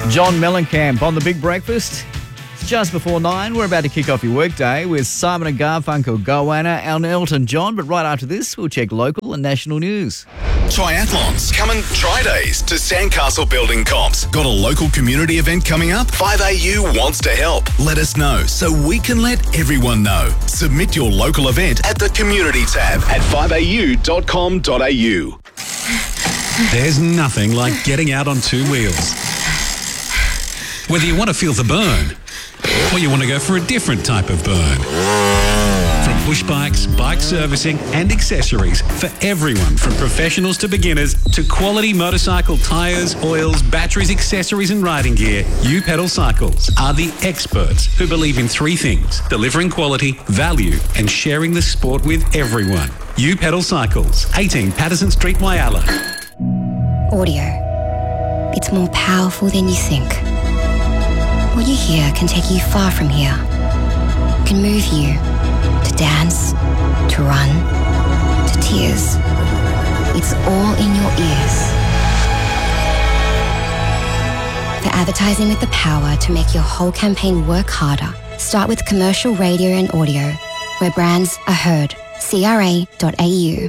John Mellencamp on The Big Breakfast. It's just before 9. We're about to kick off your workday with Simon and Garfunkel, Goanna and Elton John. But right after this, we'll check local and national news. Triathlons. Come and try days to Sandcastle Building Comps. Got a local community event coming up? 5AU wants to help. Let us know so we can let everyone know. Submit your local event at the community tab at 5au.com.au. There's nothing like getting out on two wheels. Whether you want to feel the burn or you want to go for a different type of burn. From push bikes, bike servicing and accessories for everyone from professionals to beginners to quality motorcycle tyres, oils, batteries, accessories and riding gear, U-Pedal Cycles are the experts who believe in three things: delivering quality, value and sharing the sport with everyone. U-Pedal Cycles, 18 Patterson Street, Whyalla. Audio. It's more powerful than you think. What you hear can take you far from here. Can move you to dance, to run, to tears. It's all in your ears. For advertising with the power to make your whole campaign work harder, start with commercial radio and audio, where brands are heard. CRA.au.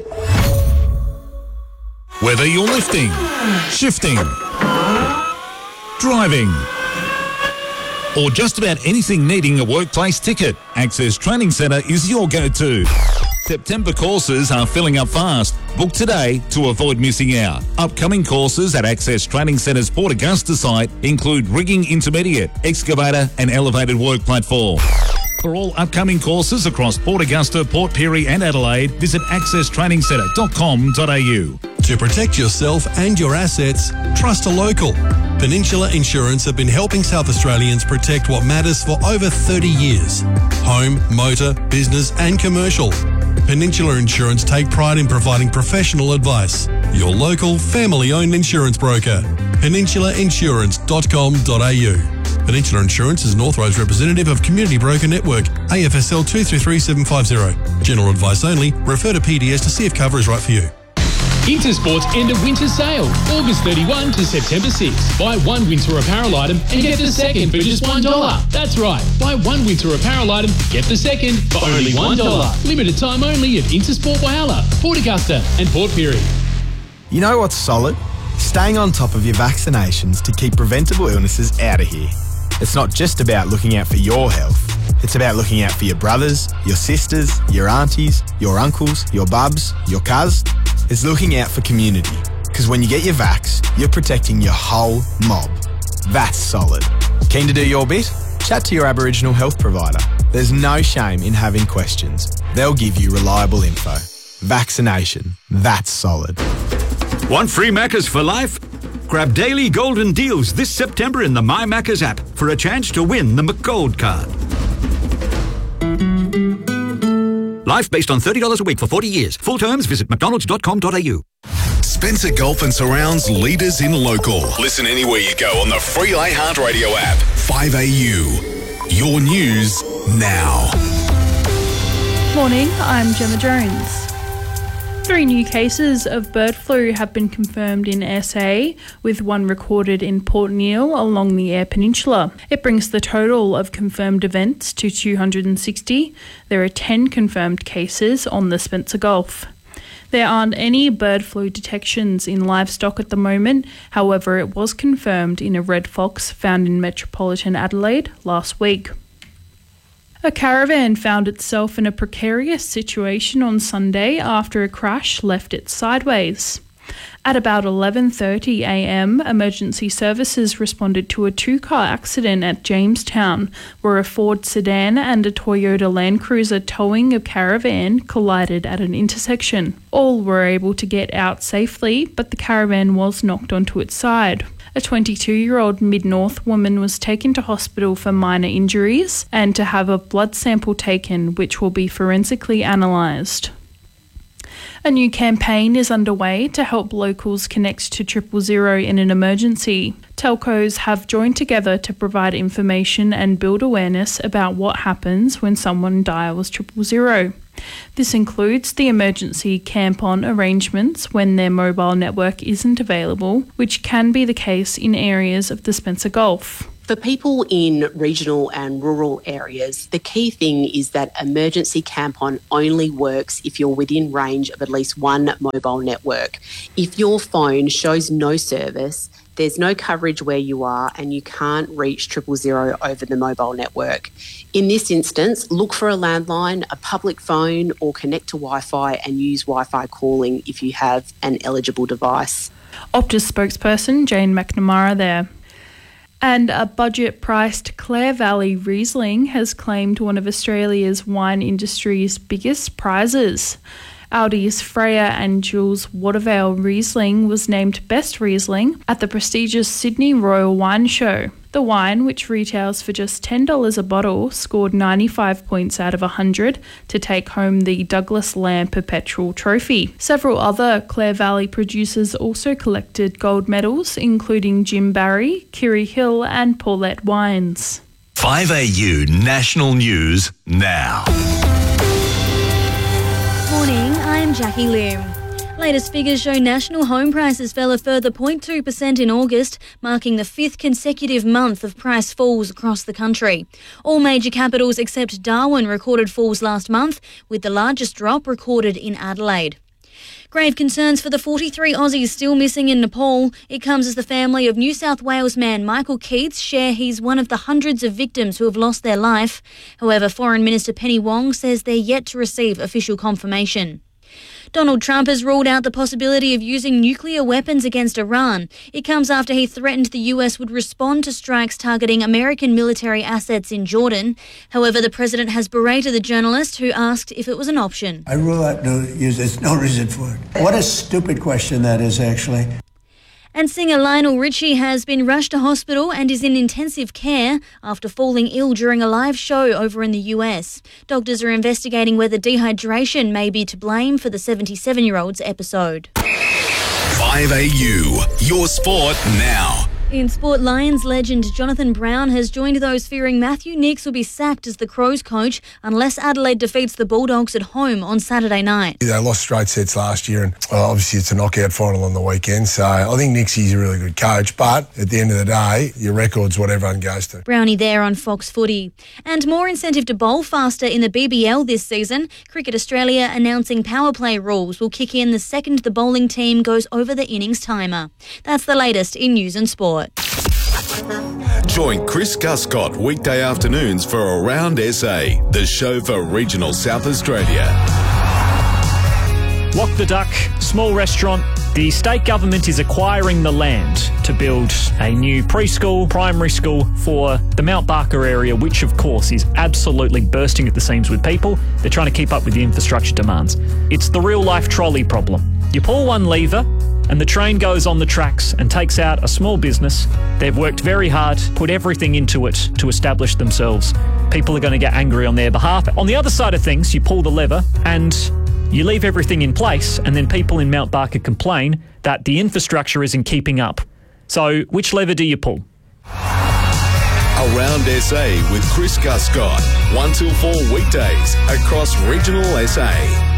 Whether you're lifting, shifting, driving, or just about anything needing a workplace ticket, Access Training Centre is your go-to. September courses are filling up fast. Book today to avoid missing out. Upcoming courses at Access Training Centre's Port Augusta site include rigging intermediate, excavator and elevated work platform. For all upcoming courses across Port Augusta, Port Pirie and Adelaide, visit accesstrainingsentre.com.au. To protect yourself and your assets, trust a local. Peninsula Insurance have been helping South Australians protect what matters for over 30 years. Home, motor, business and commercial. Peninsula Insurance take pride in providing professional advice. Your local, family-owned insurance broker. peninsulainsurance.com.au. Peninsula Insurance is an authorised representative of Community Broker Network, AFSL 233750. General advice only. Refer to PDS to see if cover is right for you. Intersport's end of winter sale, August 31 to September 6. Buy one winter apparel item and get the second for just $1. That's right, buy one winter apparel item, get the second for only $1. Limited time only at Intersport Whyalla, Port Augusta and Port Pirie. You know what's solid? Staying on top of your vaccinations to keep preventable illnesses out of here. It's not just about looking out for your health. It's about looking out for your brothers, your sisters, your aunties, your uncles, your bubs, your cuz. It's looking out for community. Because when you get your vax, you're protecting your whole mob. That's solid. Keen to do your bit? Chat to your Aboriginal health provider. There's no shame in having questions. They'll give you reliable info. Vaccination. That's solid. Want free Maccas for life? Grab daily golden deals this September in the My Maccas app for a chance to win the McGold card. Life based on $30 a week for 40 years. Full terms, visit mcdonalds.com.au. Spencer Gulf and Surround's leaders in local. Listen anywhere you go on the free iHeartRadio app. 5AU. Your news now. Morning, I'm Gemma Jones. 3 new cases of bird flu have been confirmed in SA, with one recorded in Port Neale along the Eyre Peninsula. It brings the total of confirmed events to 260. There are 10 confirmed cases on the Spencer Gulf. There aren't any bird flu detections in livestock at the moment. However, it was confirmed in a red fox found in metropolitan Adelaide last week. A caravan found itself in a precarious situation on Sunday after a crash left it sideways. At about 11:30 a.m, emergency services responded to a 2-car accident at Jamestown, where a Ford sedan and a Toyota Land Cruiser towing a caravan collided at an intersection. All were able to get out safely, but the caravan was knocked onto its side. A 22-year-old Mid-North woman was taken to hospital for minor injuries and to have a blood sample taken, which will be forensically analysed. A new campaign is underway to help locals connect to 000 in an emergency. Telcos have joined together to provide information and build awareness about what happens when someone dials 000. This includes the emergency camp-on arrangements when their mobile network isn't available, which can be the case in areas of the Spencer Gulf. For people in regional and rural areas, the key thing is that emergency camp-on only works if you're within range of at least one mobile network. If your phone shows no service, there's no coverage where you are and you can't reach 000 over the mobile network. In this instance, look for a landline, a public phone, or connect to Wi-Fi and use Wi-Fi calling if you have an eligible device. Optus spokesperson Jane McNamara there. And a budget-priced Clare Valley Riesling has claimed one of Australia's wine industry's biggest prizes. Aldi's Freya and Jules Watervale Riesling was named Best Riesling at the prestigious Sydney Royal Wine Show. The wine, which retails for just $10 a bottle, scored 95 points out of 100 to take home the Douglas Lamb Perpetual Trophy. Several other Clare Valley producers also collected gold medals, including Jim Barry, Kiri Hill and Paulette Wines. 5AU National News now. Morning, I'm Jackie Lim. Latest figures show national home prices fell a further 0.2% in August, marking the fifth consecutive month of price falls across the country. All major capitals except Darwin recorded falls last month, with the largest drop recorded in Adelaide. Grave concerns for the 43 Aussies still missing in Nepal. It comes as the family of New South Wales man Michael Keats share he's one of the hundreds of victims who have lost their life. However, Foreign Minister Penny Wong says they're yet to receive official confirmation. Donald Trump has ruled out the possibility of using nuclear weapons against Iran. It comes after he threatened the US would respond to strikes targeting American military assets in Jordan. However, the president has berated the journalist who asked if it was an option. I rule out there's no reason for it. What a stupid question that is, actually. And singer Lionel Richie has been rushed to hospital and is in intensive care after falling ill during a live show over in the US. Doctors are investigating whether dehydration may be to blame for the 77-year-old's episode. 5AU, your sport now. In sport, Lions legend Jonathan Brown has joined those fearing Matthew Nicks will be sacked as the Crows coach unless Adelaide defeats the Bulldogs at home on Saturday night. They lost straight sets last year and obviously it's a knockout final on the weekend, so I think Nicksy's a really good coach, but at the end of the day, your record's what everyone goes to. Brownie there on Fox Footy. And more incentive to bowl faster in the BBL this season. Cricket Australia announcing power play rules will kick in the second the bowling team goes over the innings timer. That's the latest in news and sport. Join Chris Guscott weekday afternoons for Around SA, the show for regional South Australia. Lock the Duck, small restaurant. The state government is acquiring the land to build a new preschool, primary school for the Mount Barker area, which of course is absolutely bursting at the seams with people. They're trying to keep up with the infrastructure demands. It's the real life trolley problem. You pull one lever and the train goes on the tracks and takes out a small business. They've worked very hard, put everything into it to establish themselves. People are going to get angry on their behalf. On the other side of things, you pull the lever and you leave everything in place, and then people in Mount Barker complain that the infrastructure isn't keeping up. So which lever do you pull? Around SA with Chris Guscott, 1 till 4 weekdays across regional SA.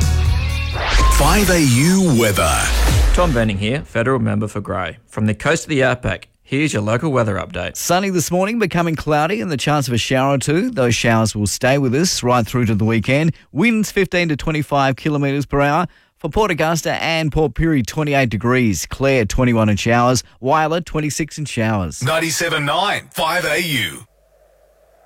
5AU weather. Tom Benning here, Federal Member for Grey. From the coast of the outback, here's your local weather update. Sunny this morning, becoming cloudy and the chance of a shower or two. Those showers will stay with us right through to the weekend. Winds 15 to 25 kilometres per hour. For Port Augusta and Port Pirie, 28 degrees. Clare, 21 in showers. Wyler, 26 in showers. 97.9 5AU.